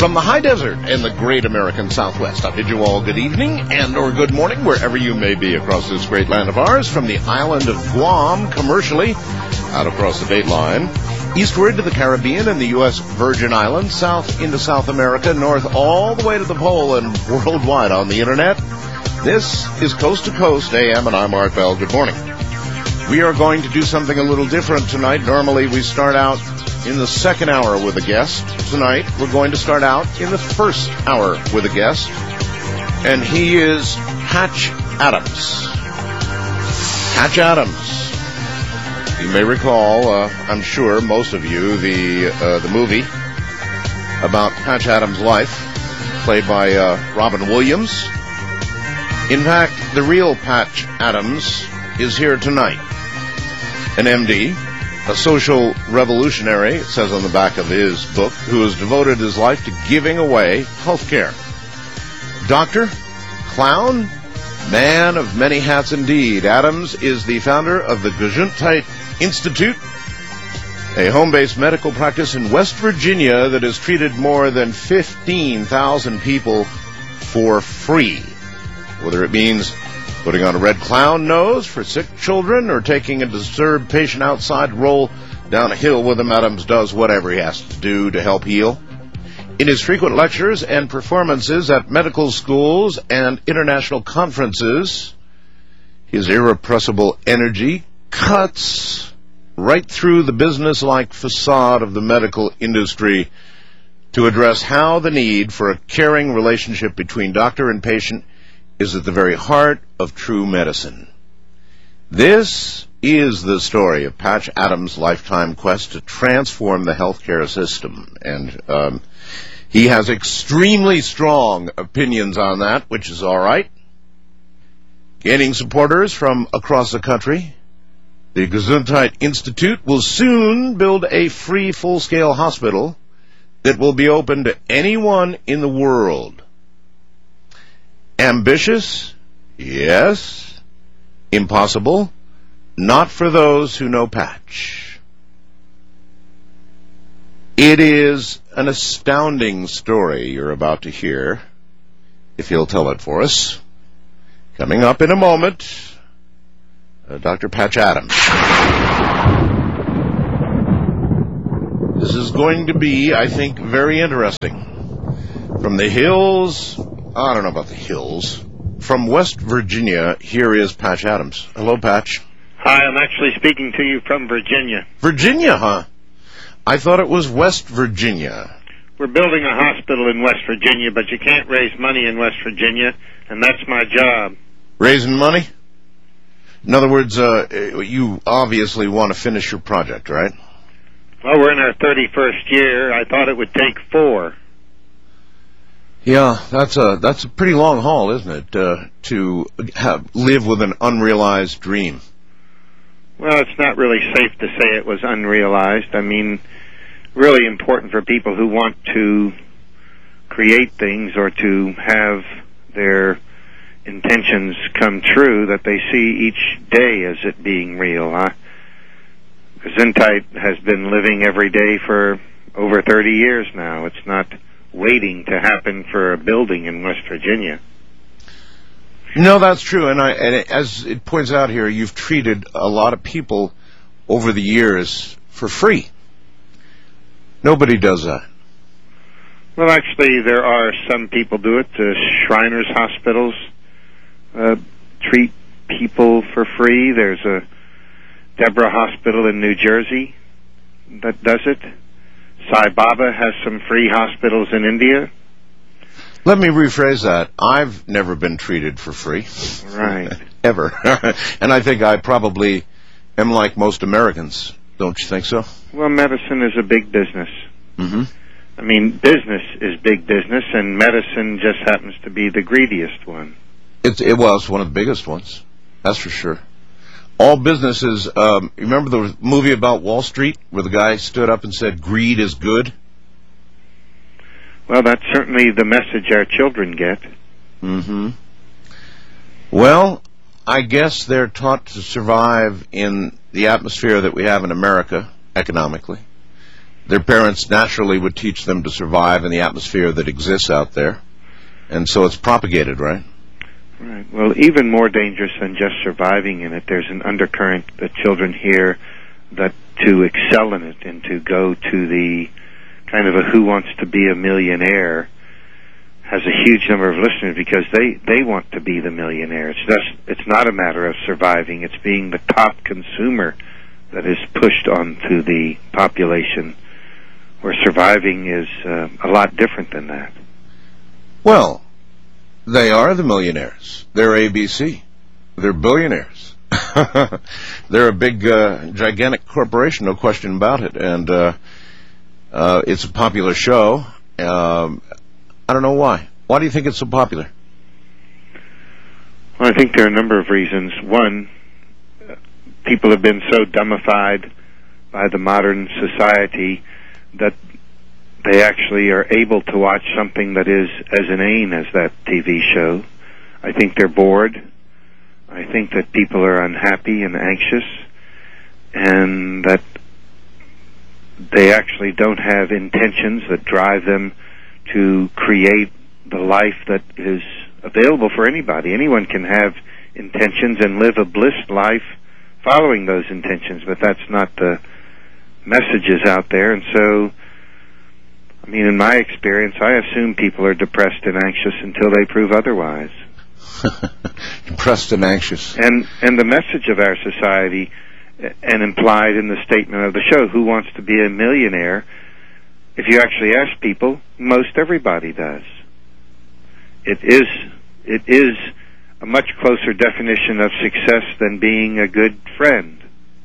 From the high desert and the great American Southwest, I bid you all good evening and or good morning wherever you may be across this great land of ours, from the island of Guam commercially, out across the Dateline, eastward to the Caribbean and the U.S. Virgin Islands, south into South America, north all the way to the pole and worldwide on the Internet. This is Coast to Coast AM, and I'm Art Bell. Good morning. We are going to do something a little different tonight. Normally we start out in the second hour with a guest. Tonight we're going to start out in the first hour with a guest, and he is Patch Adams. Patch Adams. You may recall, I'm sure most of you, the movie about Patch Adams' life, played by Robin Williams. In fact, the real Patch Adams is here tonight. An MD, a social revolutionary, it says on the back of his book, who has devoted his life to giving away health care. Doctor, clown, man of many hats indeed. Adams is the founder of the Gesundheit Institute, a home-based medical practice in West Virginia that has treated more than 15,000 people for free. Whether it means putting on a red clown nose for sick children or taking a disturbed patient outside to roll down a hill with him, Adams does whatever he has to do to help heal. In his frequent lectures and performances at medical schools and international conferences, his irrepressible energy cuts right through the business-like facade of the medical industry to address how the need for a caring relationship between doctor and patient is at the very heart of true medicine. This is the story of Patch Adams' lifetime quest to transform the healthcare system, and he has extremely strong opinions on that, which is all right. Gaining supporters from across the country, the Gesundheit Institute will soon build a free full-scale hospital that will be open to anyone in the world. Ambitious? Yes. Impossible? Not for those who know Patch. It is an astounding story you're about to hear, if he'll tell it for us. Coming up in a moment, Dr. Patch Adams. This is going to be, I think, very interesting. From the hills, I don't know about the hills, from West Virginia, here is Patch Adams. Hello, Patch. Hi, I'm actually speaking to you from Virginia. Virginia, huh? I thought it was West Virginia. We're building a hospital in West Virginia, but you can't raise money in West Virginia, and that's my job. Raising money? In other words, you obviously want to finish your project, right? Well, we're in our 31st year. I thought it would take 4. Yeah, that's a pretty long haul, isn't it, to live with an unrealized dream? Well, it's not really safe to say it was unrealized. I mean, really important for people who want to create things or to have their intentions come true, that they see each day as it being real. Gesundheit has been living every day for over 30 years now. It's not waiting to happen for a building in West Virginia. No, that's true, and as it points out here, you've treated a lot of people over the years for free. Nobody does that. Well, actually, there are some people do it. Shriners Hospitals treat people for free. There's a Deborah Hospital in New Jersey that does it. Sai Baba has some free hospitals in India. Let me rephrase that. I've never been treated for free. Right. Ever. And I think I probably am like most Americans. Don't you think so? Well, medicine is a big business. Mm-hmm. I mean, business is big business, and medicine just happens to be the greediest one. It's one of the biggest ones. That's for sure. All businesses, remember the movie about Wall Street where the guy stood up and said, greed is good? Well, that's certainly the message our children get. Mm-hmm. Well, I guess they're taught to survive in the atmosphere that we have in America, economically, Their parents naturally would teach them to survive in the atmosphere that exists out there. And so it's propagated, right? Right. Well, even more dangerous than just surviving in it, there's an undercurrent that children hear that to excel in it and to go to the kind of a Who Wants to Be a Millionaire has a huge number of listeners because they want to be the millionaire. It's not a matter of surviving. It's being the top consumer that is pushed onto the population, where surviving is a lot different than that. Well, they are the millionaires. They're ABC. They're billionaires. They're a big, gigantic corporation, no question about it. And it's a popular show. I don't know why. Why do you think it's so popular? Well, I think there are a number of reasons. One, people have been so dumbified by the modern society that they actually are able to watch something that is as inane as that TV show. I think they're bored. I think that people are unhappy and anxious, and that they actually don't have intentions that drive them to create the life that is available for anybody. Anyone can have intentions and live a blissed life following those intentions, but that's not the messages out there. And so, I mean, in my experience, I assume people are depressed and anxious until they prove otherwise. Depressed and anxious. And the message of our society, and implied in the statement of the show, Who Wants to Be a Millionaire, if you actually ask people, most everybody does. It is a much closer definition of success than being a good friend.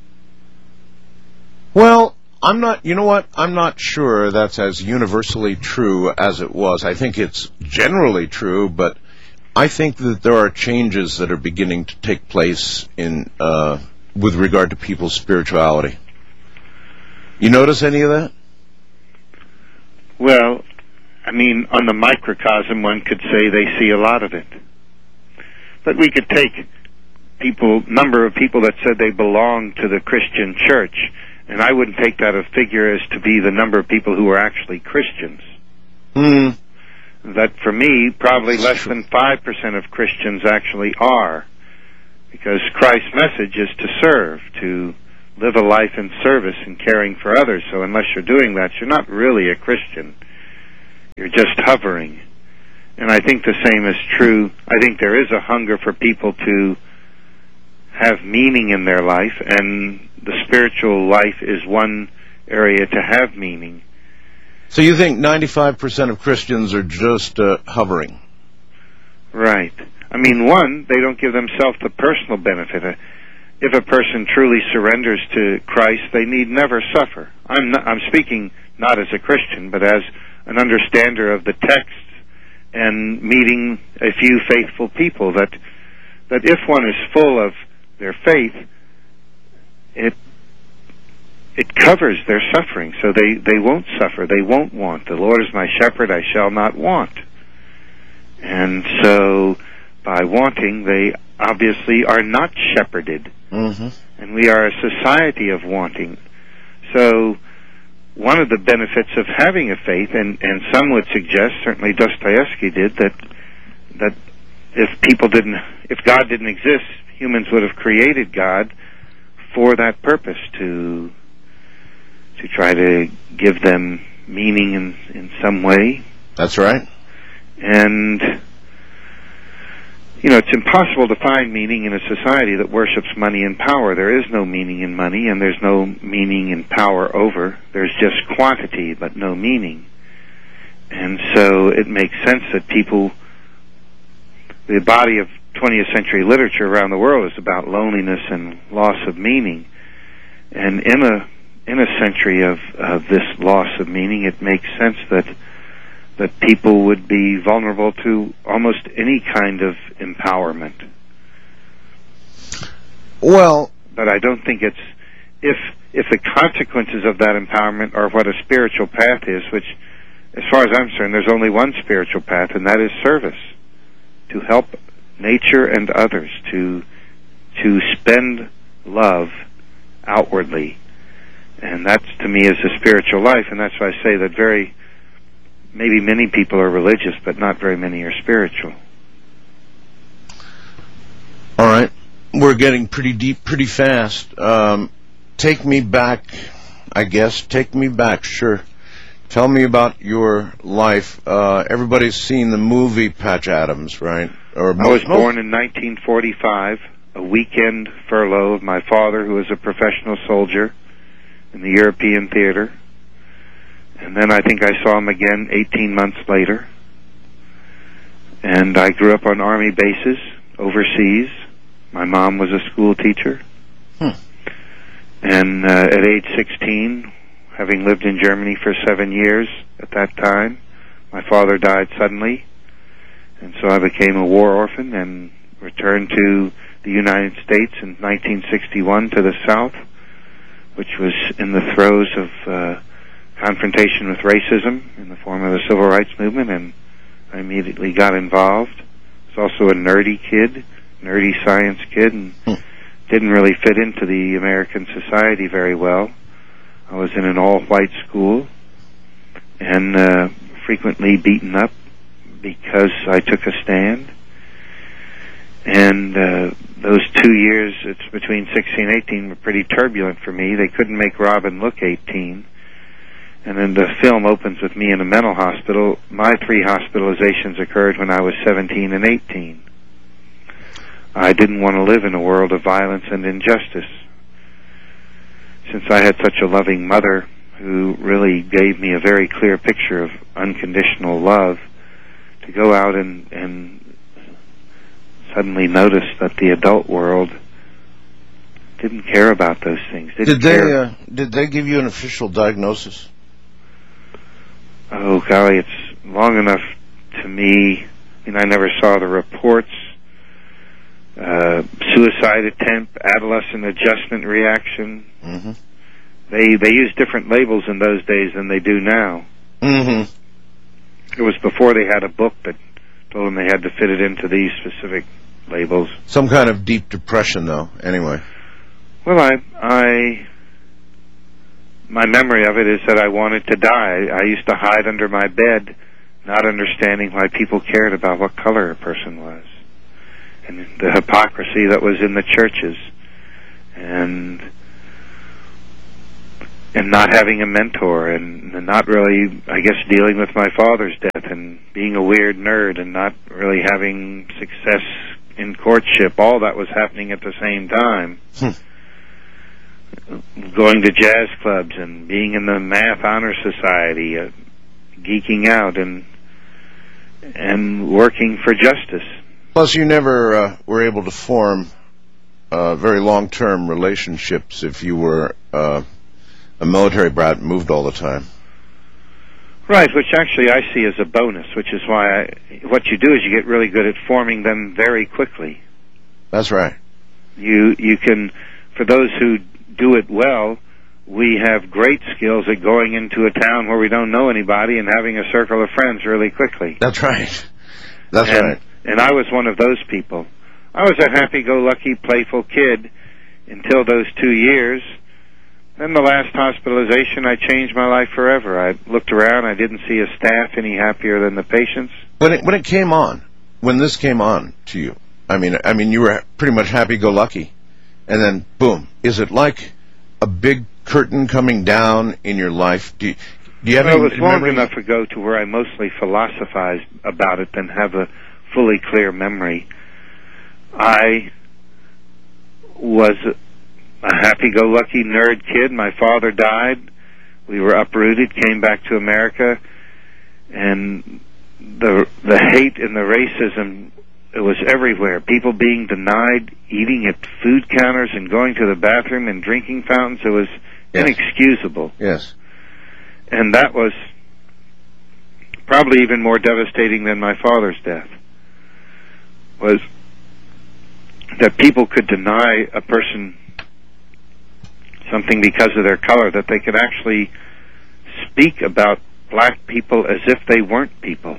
Well, I'm not sure that's as universally true as it was. I think it's generally true, but I think that there are changes that are beginning to take place in with regard to people's spirituality. You notice any of that? Well, I mean, on the microcosm, one could say they see a lot of it. But we could take number of people that said they belong to the Christian church, and I wouldn't take that a figure as to be the number of people who are actually Christians. That, for me, probably less than 5% of Christians actually are, because Christ's message is to serve, to live a life in service and caring for others. So unless you're doing that, you're not really a Christian. You're just hovering. And I think the same is true. I think there is a hunger for people to have meaning in their life, and the spiritual life is one area to have meaning. So you think 95% of Christians are just hovering? Right. I mean, one, they don't give themselves the personal benefit. If a person truly surrenders to Christ, they need never suffer. I'm speaking not as a Christian, but as an understander of the text and meeting a few faithful people, that if one is full of their faith, it covers their suffering, so they won't suffer, they won't want. The Lord is my shepherd, I shall not want. And so, by wanting, they obviously are not shepherded. Mm-hmm. And we are a society of wanting. So, one of the benefits of having a faith, and some would suggest, certainly Dostoevsky did, that if God didn't exist, humans would have created God for that purpose, to try to give them meaning in some way. That's right. And, it's impossible to find meaning in a society that worships money and power. There is no meaning in money, and there's no meaning in power over. There's just quantity, but no meaning. And so it makes sense that the body of 20th century literature around the world is about loneliness and loss of meaning. And in a century of this loss of meaning, it makes sense that people would be vulnerable to almost any kind of empowerment. Well, but I don't think it's if the consequences of that empowerment are what a spiritual path is, which, as far as I'm concerned, there's only one spiritual path, and that is service, to help nature and others, to spend love outwardly. And that, to me, is a spiritual life, and that's why I say that maybe many people are religious, but not very many are spiritual. All right. We're getting pretty deep pretty fast. Take me back, I guess. Take me back, sure. Tell me about your life. Everybody's seen the movie Patch Adams, right? I was born in 1945, a weekend furlough of my father, who was a professional soldier in the European theater. And then I think I saw him again 18 months later. And I grew up on Army bases overseas. My mom was a school teacher. And at age 16, having lived in Germany for 7 years at that time, my father died suddenly. And so I became a war orphan and returned to the United States in 1961 to the South, which was in the throes of confrontation with racism in the form of the Civil Rights Movement, and I immediately got involved. I was also a nerdy science kid, and didn't really fit into the American society very well. I was in an all-white school and frequently beaten up because I took a stand. And those 2 years, it's between 16 and 18, were pretty turbulent for me. They couldn't make Robin look 18. And then the film opens with me in a mental hospital. My 3 hospitalizations occurred when I was 17 and 18. I didn't want to live in a world of violence and injustice. Since I had such a loving mother who really gave me a very clear picture of unconditional love, to go out and suddenly notice that the adult world didn't care about those things. Did they give you an official diagnosis? Oh, golly, it's long enough to me. I never saw the reports. Suicide attempt, adolescent adjustment reaction. Mm-hmm. They used different labels in those days than they do now. Mm-hmm. It was before they had a book that told them they had to fit it into these specific labels. Some kind of deep depression, though, anyway. Well, my memory of it is that I wanted to die. I used to hide under my bed, not understanding why people cared about what color a person was, and the hypocrisy that was in the churches, and not having a mentor, and not really, I guess, dealing with my father's death, and being a weird nerd, and not really having success in courtship. All that was happening at the same time. Going to jazz clubs and being in the Math Honor Society, geeking out and working for justice. Plus, you never were able to form very long-term relationships if you were a military brat and moved all the time. Right, which actually I see as a bonus, which is why what you do is you get really good at forming them very quickly. That's right. You can, for those who do it well, we have great skills at going into a town where we don't know anybody and having a circle of friends really quickly. That's right. That's right. And I was one of those people. I was a happy-go-lucky, playful kid until those 2 years. Then the last hospitalization, I changed my life forever. I looked around, I didn't see a staff any happier than the patients. When this came on to you, I mean, you were pretty much happy-go-lucky, and then boom. Is it like a big curtain coming down in your life? Do you have any it was long memory? enough ago to where I mostly philosophized about it than have a fully clear memory. I was a happy-go-lucky nerd kid. My father died. We were uprooted, came back to America, and the hate and the racism, it was everywhere. People being denied eating at food counters and going to the bathroom and drinking fountains. It was inexcusable. Yes. And that was probably even more devastating than my father's death, was that people could deny a person something because of their color, that they could actually speak about black people as if they weren't people.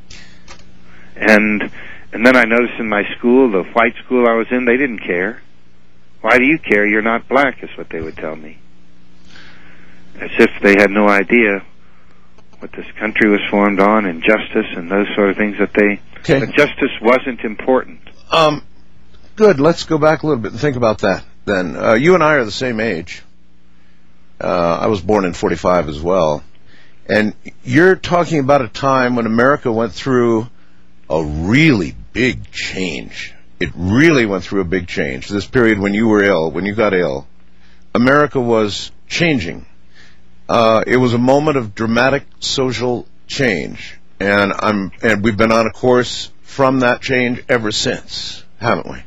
And then I noticed in my school, the white school I was in, they didn't care. Why do you care? You're not black, is what they would tell me. as if they had no idea what this country was formed on, and justice and those sort of things, that justice wasn't important. Good. Let's go back a little bit and think about that then. You and I are the same age. I was born in 45 as well. And you're talking about a time when America went through a really big change. It really went through a big change. This period when you were ill, when you got ill, America was changing. It was a moment of dramatic social change, and we've been on a course from that change ever since, haven't we?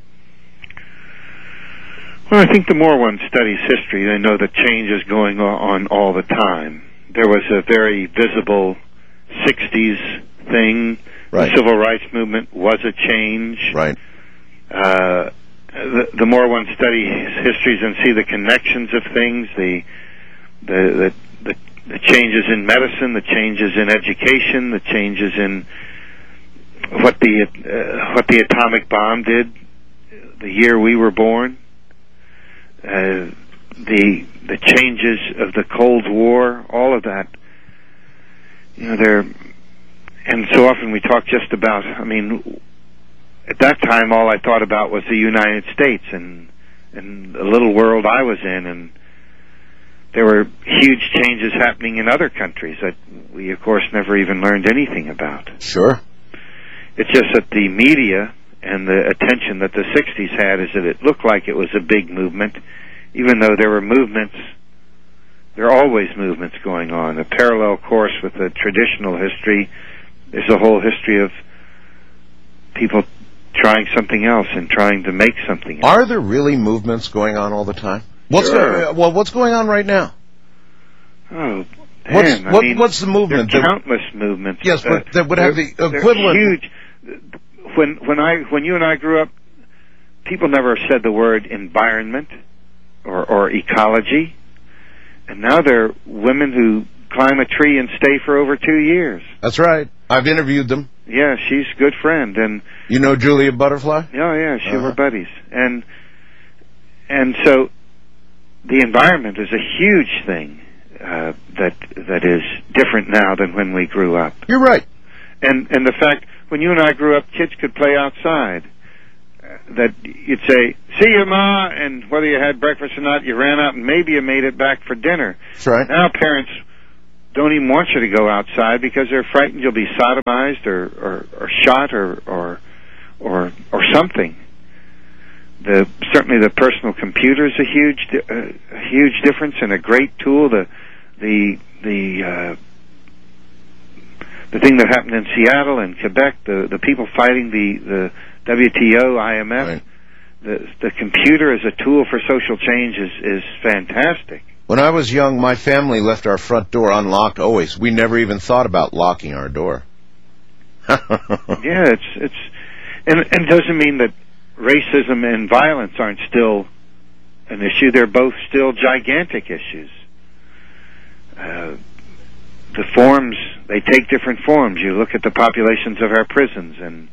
Well, I think the more one studies history, they know that change is going on all the time. There was a very visible 60s thing. Right. The civil rights movement was a change. Right. The more one studies histories and see the connections of things, the changes in medicine, the changes in education, the changes in what the atomic bomb did the year we were born, the changes of the Cold War, all of that. And so often we talk just about, at that time all I thought about was the United States and the little world I was in, and there were huge changes happening in other countries that we, of course, never even learned anything about. Sure. It's just that the media and the attention that the 60s had is that it looked like it was a big movement, even though there were movements. There are always movements going on. A parallel course with the traditional history is a whole history of people trying something else and trying to make something else. Are there really movements going on all the time? Sure. What's going on right now? Oh, man. What's the movement? There are countless movements. Yes, but that would have the equivalent. Huge. When you and I grew up, people never said the word environment or ecology, and now there are women who climb a tree and stay for over 2 years. That's right. I've interviewed them. Yeah, she's a good friend, and you know Julia Butterfly? Oh yeah, we're buddies, and so the environment is a huge thing that is different now than when we grew up. You're right. And the fact, when you and I grew up, kids could play outside. That you'd say, "See you, Ma," and whether you had breakfast or not, you ran out and maybe you made it back for dinner. That's right. Now parents don't even want you to go outside because they're frightened you'll be sodomized or shot or something. Certainly the personal computer is a huge difference and a great tool. The thing that happened in Seattle and Quebec, the people fighting the WTO, IMF, right. The computer as a tool for social change is fantastic. When I was young, my family left our front door unlocked always. We never even thought about locking our door. Yeah, and it doesn't mean that racism and violence aren't still an issue. They're both still gigantic issues. The forms, they take different forms. You look at the populations of our prisons and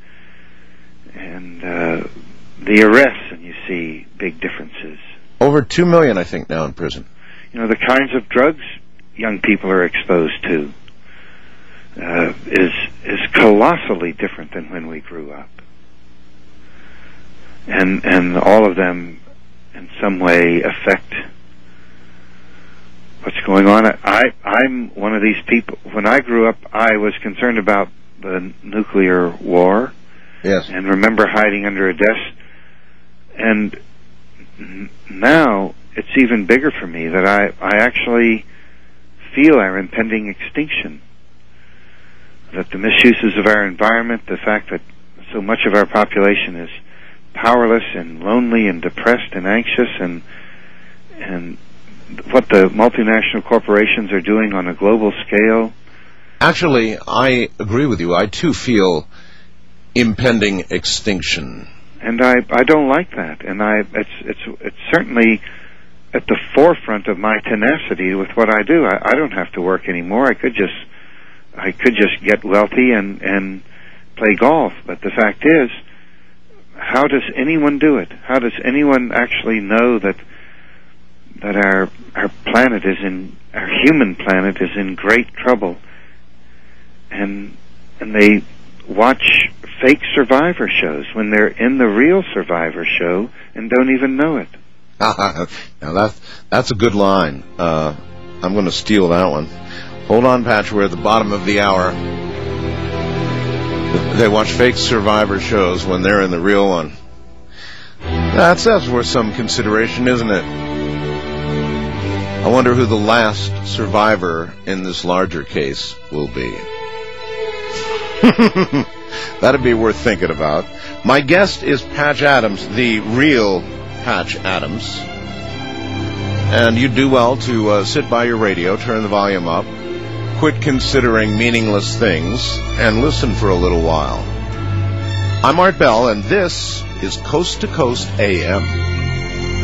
the arrests, and you see big differences. Over 2 million, I think, now in prison. The kinds of drugs young people are exposed to is colossally different than when we grew up. And all of them in some way affect what's going on. I'm one of these people. When I grew up, I was concerned about the nuclear war. Yes. And remember hiding under a desk. And now it's even bigger for me that I actually feel our impending extinction. That the misuses of our environment, the fact that so much of our population is powerless and lonely and depressed and anxious, and what the multinational corporations are doing on a global scale. Actually, I agree with you. I too feel impending extinction. And I don't like that. And it's certainly at the forefront of my tenacity with what I do. I don't have to work anymore. I could just get wealthy and play golf. But the fact is, how does anyone do it? How does anyone actually know that that our human planet is in great trouble, and they watch fake Survivor shows when they're in the real Survivor show and don't even know it. Now that's a good line. I'm going to steal that one. Hold on, Patch. We're at the bottom of the hour. They watch fake Survivor shows when they're in the real one. That's worth some consideration, isn't it? I wonder who the last survivor in this larger case will be. That'd be worth thinking about. My guest is Patch Adams, the real Patch Adams. And you'd do well to sit by your radio, turn the volume up, quit considering meaningless things, and listen for a little while. I'm Art Bell, and this is Coast to Coast AM.